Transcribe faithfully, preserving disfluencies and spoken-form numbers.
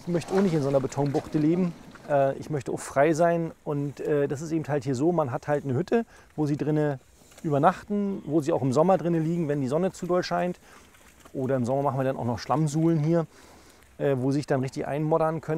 ich möchte auch nicht in so einer Betonbuchte leben. Äh, ich möchte auch frei sein und äh, das ist eben halt hier so, man hat halt eine Hütte, wo sie drinnen übernachten, wo sie auch im Sommer drinnen liegen, wenn die Sonne zu doll scheint. Oder im Sommer machen wir dann auch noch Schlammsuhlen hier, äh, wo sie sich dann richtig einmoddern können.